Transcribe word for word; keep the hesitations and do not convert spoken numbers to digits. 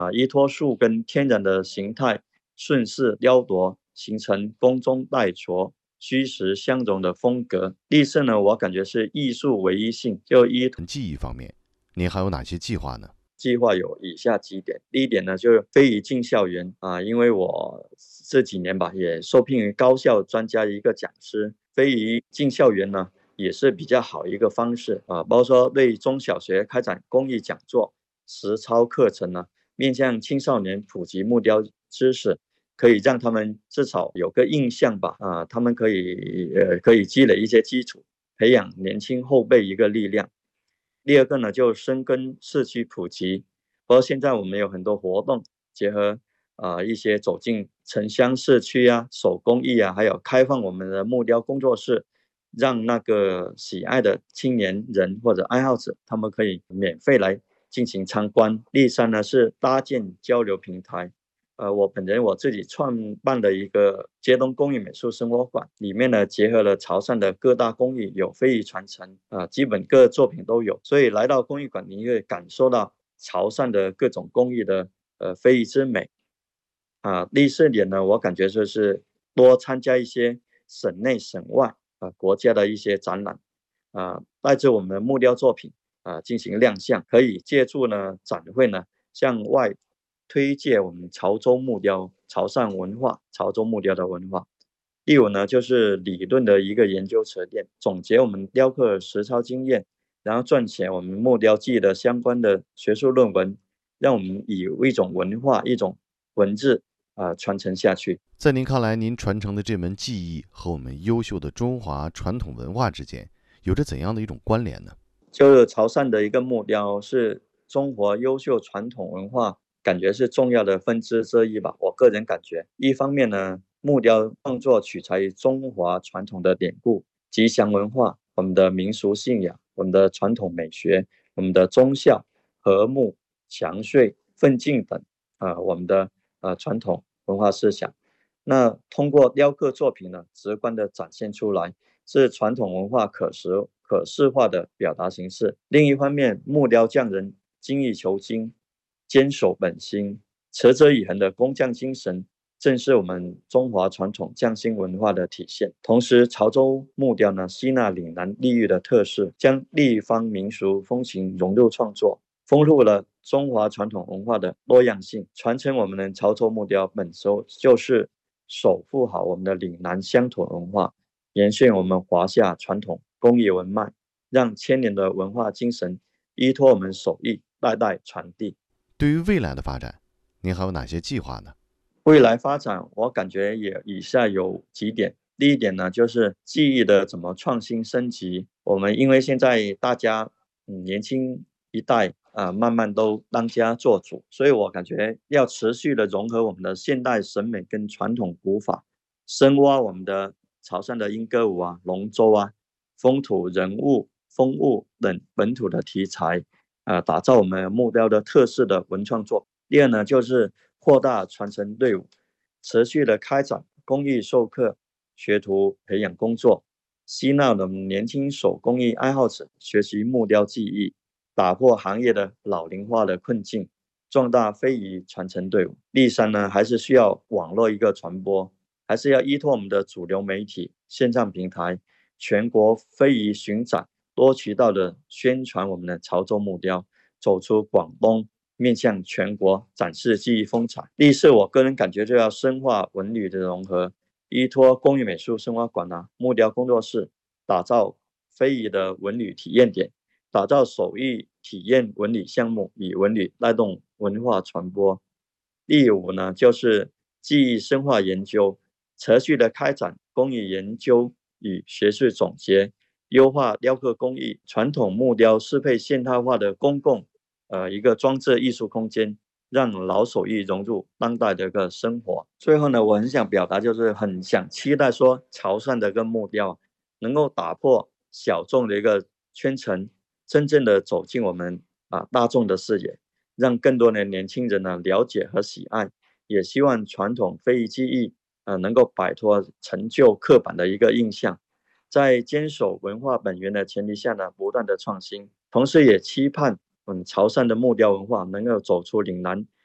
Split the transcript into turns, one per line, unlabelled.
啊，依托树根天然的形态，顺势雕琢，形成宫中带着、虚实相融的风格。立式呢，我感觉是艺术唯一性，就依
技艺方面，您还有哪些计划呢？
计划有以下几点。第一点呢，就是非遗进校园啊，因为我这几年吧，也受聘于高校专家一个讲师，非遗进校园呢，也是比较好一个方式啊，包括说对中小学开展公益讲座、实操课程呢，面向青少年普及木雕知识，可以让他们至少有个印象吧啊，他们可以呃可以积累一些基础，培养年轻后辈一个力量。第二个呢，就深耕社区普及，包括现在我们有很多活动，结合啊、呃一些走进城乡社区啊、手工艺啊，还有开放我们的木雕工作室，让那个喜爱的青年人或者爱好者，他们可以免费来进行参观。第三呢是搭建交流平台，呃，我本人我自己创办的一个街东工艺美术生活馆，里面呢结合了潮汕的各大工艺，有非遗传承啊、呃基本各作品都有，所以来到工艺馆，你会感受到潮汕的各种工艺的呃非遗之美啊。第四点呢，我感觉就是多参加一些省内省外啊、呃国家的一些展览啊，带着我们的木雕作品啊进行亮相，可以借助呢展会呢向外推介我们潮州木雕、潮汕文化、潮州木雕的文化。第五呢，就是理论的一个研究沉淀，总结我们雕刻实操经验，然后撰写我们木雕技艺的相关的学术论文，让我们以一种文化、一种文字啊、呃传承下去。
在您看来，您传承的这门技艺和我们优秀的中华传统文化之间有着怎样的一种关联呢？
就是潮汕的一个木雕是中国优秀传统文化，感觉是重要的分支之一吧。我个人感觉，一方面呢，木雕创作取材于中华传统的典故、吉祥文化、我们的民俗信仰、我们的传统美学、我们的忠孝、和睦、祥瑞、奋进等啊、呃我们的呃传统文化思想。那通过雕刻作品呢，直观的展现出来，是传统文化可视可视化的表达形式。另一方面，木雕匠人精益求精，坚守本心，持之以恒的工匠精神，正是我们中华传统匠心文化的体现。同时，潮州木雕呢，吸纳岭南地域的特色，将地方民俗风情融入创作，丰富了中华传统文化的多样性。传承我们的潮州木雕本身就是守护好我们的岭南乡土文化，延续我们华夏传统工艺文脉，让千年的文化精神依托我们手艺代代传递。
对于未来的发展，您还有哪些计划呢？
未来发展，我感觉也以下有几点。第一点呢，就是技艺的怎么创新升级。我们因为现在大家嗯年轻一代啊、呃慢慢都当家做主，所以我感觉要持续的融合我们的现代审美跟传统古法，深挖我们的潮汕的莺歌舞啊、龙舟啊、风土人物、风物等本土的题材，呃，打造我们木雕的特色的文创作。第二呢，就是扩大传承队伍，持续的开展公益授课、学徒培养工作，吸纳了年轻手工艺爱好者学习木雕技艺，打破行业的老龄化的困境，壮大非遗传承队伍。第三呢，还是需要网络一个传播，还是要依托我们的主流媒体、线上平台、全国非遗巡展，多渠道的宣传我们的潮州木雕，走出广东，面向全国展示技艺风采。第四，我个人感觉就要深化文旅的融合，依托工艺美术生活馆啊、木雕工作室，打造非遗的文旅体验点，打造手艺体验文旅项目，以文旅带动文化传播。第五呢，就是技艺深化研究，持续的开展工艺研究与学术总结，优化雕刻工艺，传统木雕适配现代化的公共呃一个装置艺术空间，让老手艺融入当代的一个生活。最后呢，我很想表达就是很想期待说潮汕的一个木雕能够打破小众的一个圈层，真正的走进我们啊大众的视野，让更多的年轻人呢了解和喜爱。也希望传统非遗技艺呃能够摆脱陈旧刻板的一个印象，在坚守文化本源的前提下呢，不断的创新，同时也期盼嗯潮汕的木雕文化能够走出岭南